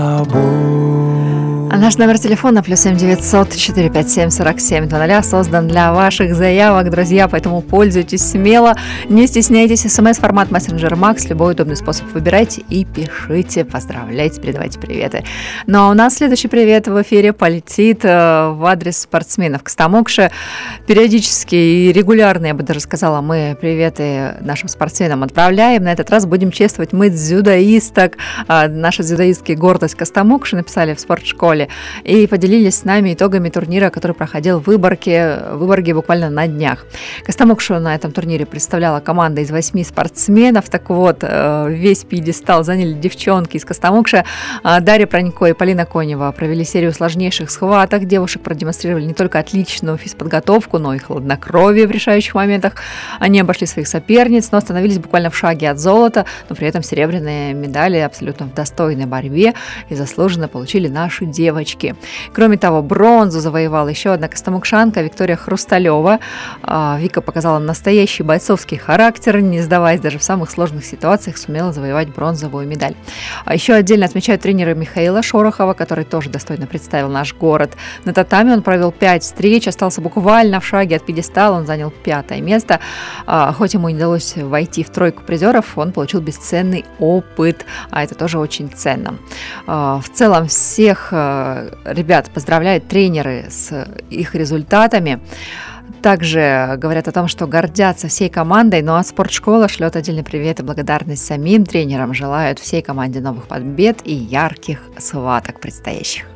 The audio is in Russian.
А наш номер телефона +7 900 457 47 00 создан для ваших заявок, друзья, поэтому пользуйтесь смело, не стесняйтесь. СМС-формат мессенджер Макс, любой удобный способ выбирайте и пишите, поздравляйте, передавайте приветы. Ну а у нас следующий привет в эфире полетит в адрес спортсменов Костомукши. Периодически и регулярно, я бы даже сказала, мы приветы нашим спортсменам отправляем. На этот раз будем чествовать мы дзюдоисток. Наши дзюдоистки гордость Костомукши написали в спортшколе и поделились с нами итогами турнира, который проходил в Выборге буквально на днях. Костомукшу на этом турнире представляла команда из 8 спортсменов. Так вот, весь пьедестал заняли девчонки из Костомукши. Дарья Пронько и Полина Конева провели серию сложнейших схваток. Девушек продемонстрировали не только отличную физподготовку, но и хладнокровие в решающих моментах. Они обошли своих соперниц, но остановились буквально в шаге от золота, но при этом серебряные медали абсолютно в достойной борьбе и заслуженно получили наши девочки. Кроме того, бронзу завоевала еще одна костомукшанка Виктория Хрусталева. Вика показала настоящий бойцовский характер, не сдаваясь даже в самых сложных ситуациях, сумела завоевать бронзовую медаль. Еще отдельно отмечают тренера Михаила Шорохова, который тоже достойно представил наш город. На татами он провел 5 встреч, остался буквально в шаге от пьедестала, он занял 5-е место. Хоть ему не удалось войти в тройку призеров, он получил бесценный опыт, а это тоже очень ценно. В целом всех ребят поздравляют тренеры с их результатами. Также говорят о том, что гордятся всей командой, ну а спортшкола шлет отдельный привет и благодарность самим тренерам, желают всей команде новых побед и ярких схваток предстоящих.